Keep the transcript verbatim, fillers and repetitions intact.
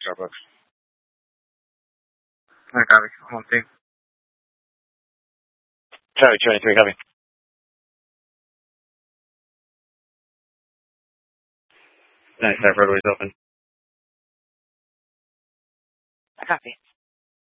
Starbucks. I copy. Home team. Charlie twenty-three, copy. Nice, that roadway's open. I copy.